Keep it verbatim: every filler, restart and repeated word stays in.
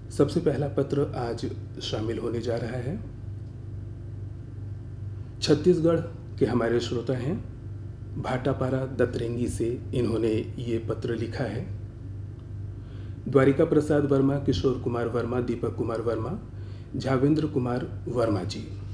सबसे पहला पत्र आज शामिल होने जा रहा है। छत्तीसगढ़ के हमारे श्रोता हैं, भाटापारा दतरेंगी से इन्होंने ये पत्र लिखा है। द्वारिका प्रसाद वर्मा, किशोर कुमार वर्मा, दीपक कुमार वर्मा, झावेंद्र कुमार वर्मा जी।